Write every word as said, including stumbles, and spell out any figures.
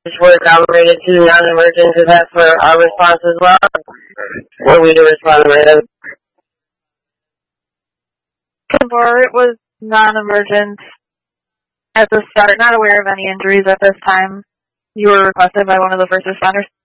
were downgraded to non-emergent because that's where our response as well, where we to respond right. Before it was non-emergent at the start, not aware of any injuries at this time. You were requested by one of the first responders.